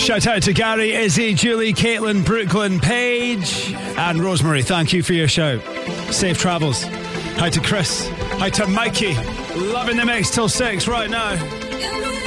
Shout out to Gary, Izzy, Julie, Caitlin, Brooklyn, Paige and Rosemary. Thank you for your shout. Safe travels. Hi to Chris. Hi to Mikey. Loving the mix till 6 right now.